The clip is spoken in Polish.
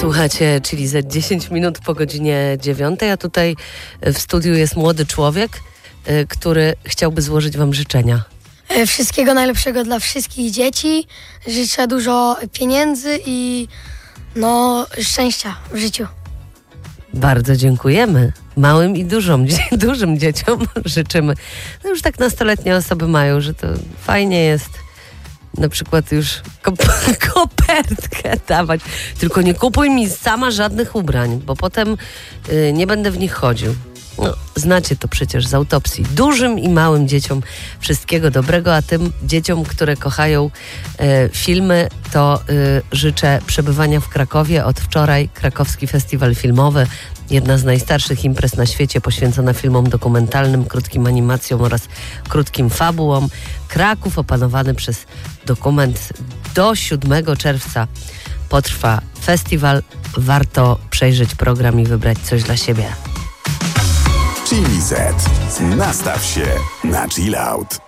Słuchacie, czyli za 10 minut po godzinie 9, a tutaj w studiu jest młody człowiek, który chciałby złożyć wam życzenia. Wszystkiego najlepszego dla wszystkich dzieci. Życzę dużo pieniędzy i szczęścia w życiu. Bardzo dziękujemy. Małym i dużym dzieciom życzymy. No już tak nastoletnie osoby mają, że to fajnie jest na przykład już kopertkę dawać. Tylko nie kupuj mi sama żadnych ubrań, bo potem nie będę w nich chodził. No, znacie to przecież z autopsji. Dużym i małym dzieciom wszystkiego dobrego, a tym dzieciom, które kochają filmy, to życzę przebywania w Krakowie. Od wczoraj Krakowski Festiwal Filmowy, jedna z najstarszych imprez na świecie poświęcona filmom dokumentalnym, krótkim animacjom oraz krótkim fabułom. Kraków opanowany przez dokument do 7 czerwca potrwa festiwal. Warto przejrzeć program i wybrać coś dla siebie. Chili Z. Nastaw się na chill out.